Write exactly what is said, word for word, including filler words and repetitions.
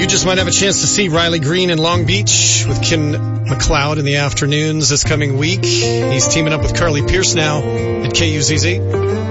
You just might have a chance to see Riley Green in Long Beach with Ken McLeod in the afternoons this coming week. He's teaming up with Carly Pierce now at K U Z Z.